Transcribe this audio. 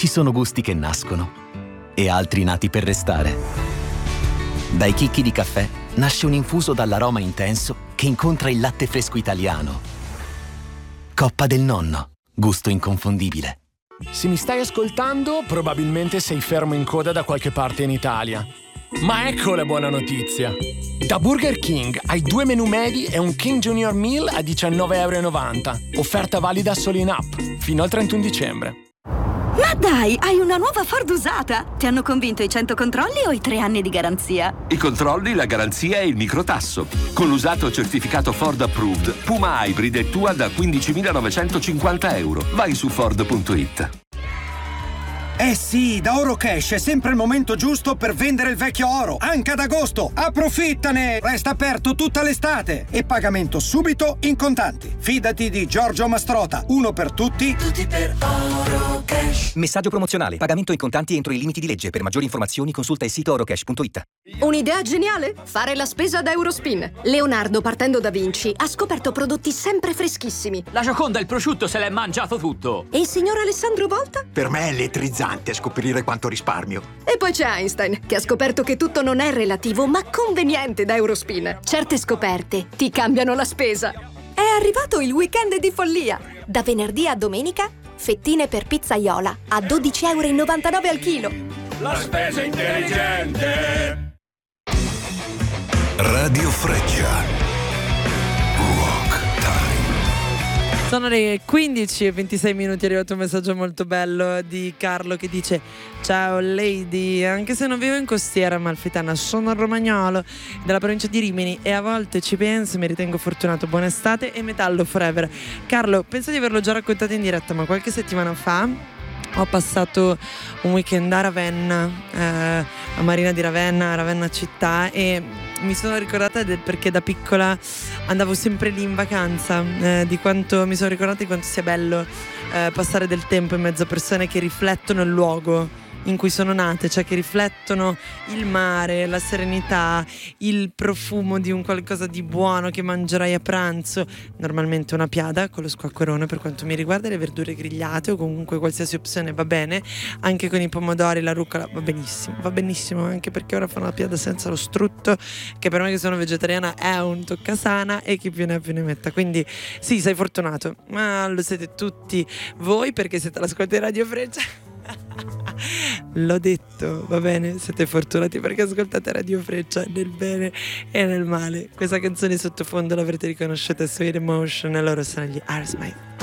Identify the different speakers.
Speaker 1: Ci sono gusti che nascono e altri nati per restare. Dai chicchi di caffè nasce un infuso dall'aroma intenso che incontra il latte fresco italiano. Coppa del Nonno, gusto inconfondibile.
Speaker 2: Se mi stai ascoltando, probabilmente sei fermo in coda da qualche parte in Italia. Ma ecco la buona notizia. Da Burger King hai 2 menù medi e un King Junior Meal a €19,90. Offerta valida solo in app, fino al 31 dicembre.
Speaker 3: Ma dai, hai una nuova Ford usata! Ti hanno convinto i 100 controlli o i 3 anni di garanzia?
Speaker 4: I controlli, la garanzia e il microtasso. Con l'usato certificato Ford Approved, Puma Hybrid è tua da €15.950. Vai su Ford.it.
Speaker 5: Eh sì, da Orocash è sempre il momento giusto per vendere il vecchio oro, anche ad agosto. Approfittane! Resta aperto tutta l'estate e pagamento subito in contanti. Fidati di Giorgio Mastrota, uno per tutti. Tutti per Orocash.
Speaker 6: Messaggio promozionale. Pagamento in contanti entro i limiti di legge. Per maggiori informazioni consulta il sito orocash.it.
Speaker 7: Un'idea geniale? Fare la spesa da Eurospin. Leonardo, partendo da Vinci, ha scoperto prodotti sempre freschissimi.
Speaker 8: La Gioconda, il prosciutto, se l'è mangiato tutto.
Speaker 7: E il signor Alessandro Volta?
Speaker 9: Per me è elettrizzante scoprire quanto risparmio.
Speaker 7: E poi c'è Einstein, che ha scoperto che tutto non è relativo, ma conveniente da Eurospin. Certe scoperte ti cambiano la spesa. È arrivato il weekend di follia. Da venerdì a domenica, fettine per pizzaiola a €12,99 al chilo.
Speaker 10: La spesa intelligente.
Speaker 11: Radio Freccia.
Speaker 12: Sono le 15:26, è arrivato un messaggio molto bello di Carlo che dice: ciao lady, anche se non vivo in Costiera Amalfitana, sono a Romagnolo, della provincia di Rimini, e a volte ci penso e mi ritengo fortunato. Buona estate e metallo forever. Carlo, penso di averlo già raccontato in diretta, ma qualche settimana fa ho passato un weekend a Ravenna, a Marina di Ravenna, Ravenna città, e mi sono ricordata del perché da piccola andavo sempre lì in vacanza, di quanto mi sono ricordata di quanto sia bello passare del tempo in mezzo a persone che riflettono il luogo in cui sono nate, cioè che riflettono il mare, la serenità, il profumo di un qualcosa di buono che mangerai a pranzo, normalmente una piada con lo squacquerone per quanto mi riguarda, le verdure grigliate o comunque qualsiasi opzione va bene, anche con i pomodori, la rucola va benissimo, anche perché ora fanno la piada senza lo strutto, che per me che sono vegetariana è un toccasana, e chi più ne ha più ne metta. Quindi sì, sei fortunato, ma lo siete tutti voi perché siete all'ascolto di Radio Freccia. L'ho detto, va bene, siete fortunati perché ascoltate Radio Freccia nel bene e nel male. Questa canzone sottofondo l'avrete riconosciuta su Air Emotion, e loro sono gli Aerosmith.